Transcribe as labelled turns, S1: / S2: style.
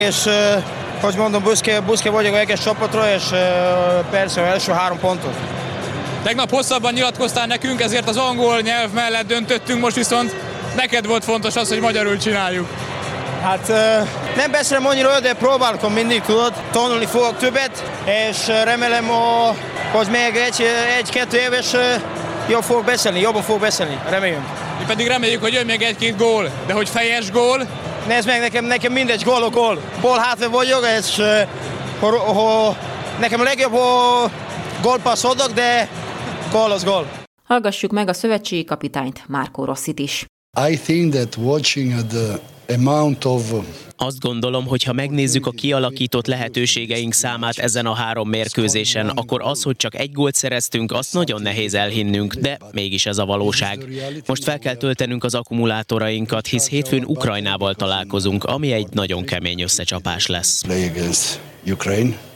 S1: És hogy mondom, büszke vagyok egész csapatra, és persze első 3 pontot.
S2: Tegnap hosszabban nyilatkoztál nekünk, ezért az angol nyelv mellett döntöttünk, most viszont neked volt fontos az, hogy magyarul csináljuk.
S1: Hát nem beszélem annyira, de próbálkom mindig, tudod, tanulni fogok többet, és remélem, hogy még 1-2 éves jobban fogok beszélni, reméljük.
S2: Mi pedig reméljük, hogy jön még 1-2 gól, de hogy fejes gól?
S1: Nézd meg, nekem mindegy, gól a gól. Ball hátra vagyok, és nekem a legjobb, ha gólpassz adok, de gól az gól.
S3: Hallgassuk meg a szövetségi kapitányt, Marco Rossit is.
S4: I think that watching the amount of
S5: Azt gondolom, hogy ha megnézzük a kialakított lehetőségeink számát ezen a 3 mérkőzésen, akkor az, hogy csak 1 gólt szereztünk, azt nagyon nehéz elhinnünk, de mégis ez a valóság. Most fel kell töltenünk az akkumulátorainkat, hisz hétfőn Ukrajnával találkozunk, ami egy nagyon kemény összecsapás lesz.
S4: play against Ukraine.